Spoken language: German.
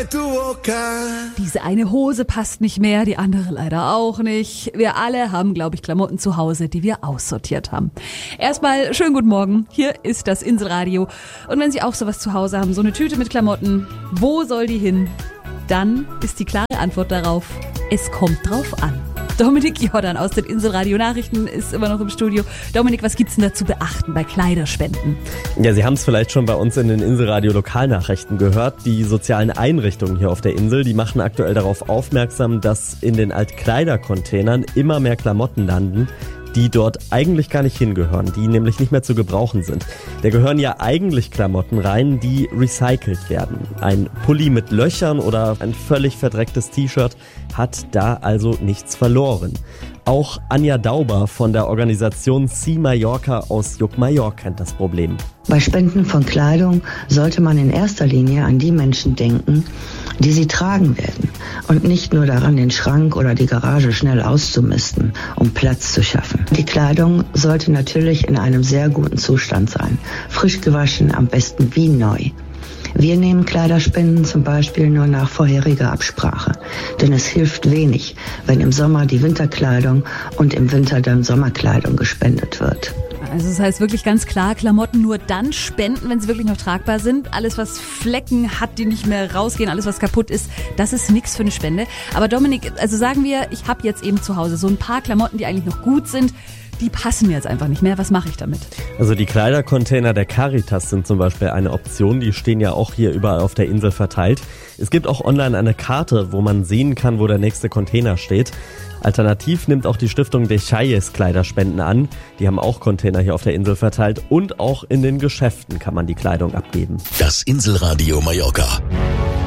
Diese eine Hose passt nicht mehr, die andere leider auch nicht. Wir alle haben, glaube ich, Klamotten zu Hause, die wir aussortiert haben. Erstmal schönen guten Morgen. Hier ist das Inselradio. Und wenn Sie auch sowas zu Hause haben, so eine Tüte mit Klamotten, wo soll die hin? Dann ist die klare Antwort darauf: Es kommt drauf an. Dominik Jordan aus den Inselradio Nachrichten ist immer noch im Studio. Dominik, was gibt's denn da zu beachten bei Kleiderspenden? Ja, Sie haben es vielleicht schon bei uns in den Inselradio Lokalnachrichten gehört. Die sozialen Einrichtungen hier auf der Insel, die machen aktuell darauf aufmerksam, dass in den Altkleidercontainern immer mehr Klamotten landen, die dort eigentlich gar nicht hingehören, die nämlich nicht mehr zu gebrauchen sind. Da gehören ja eigentlich Klamotten rein, die recycelt werden. Ein Pulli mit Löchern oder ein völlig verdrecktes T-Shirt hat da also nichts verloren. Auch Anja Dauber von der Organisation Sea Mallorca aus Juckmajor kennt das Problem. Bei Spenden von Kleidung sollte man in erster Linie an die Menschen denken, die sie tragen werden und nicht nur daran, den Schrank oder die Garage schnell auszumisten, um Platz zu schaffen. Die Kleidung sollte natürlich in einem sehr guten Zustand sein, frisch gewaschen, am besten wie neu. Wir nehmen Kleiderspenden zum Beispiel nur nach vorheriger Absprache, denn es hilft wenig, wenn im Sommer die Winterkleidung und im Winter dann Sommerkleidung gespendet wird. Also das heißt wirklich ganz klar, Klamotten nur dann spenden, wenn sie wirklich noch tragbar sind. Alles, was Flecken hat, die nicht mehr rausgehen, alles, was kaputt ist, das ist nichts für eine Spende. Aber Dominik, also sagen wir, ich habe jetzt eben zu Hause so ein paar Klamotten, die eigentlich noch gut sind, die passen mir jetzt einfach nicht mehr. Was mache ich damit? Also die Kleidercontainer der Caritas sind zum Beispiel eine Option. Die stehen ja auch hier überall auf der Insel verteilt. Es gibt auch online eine Karte, wo man sehen kann, wo der nächste Container steht. Alternativ nimmt auch die Stiftung Dechayes Kleiderspenden an. Die haben auch Container hier auf der Insel verteilt. Und auch in den Geschäften kann man die Kleidung abgeben. Das Inselradio Mallorca.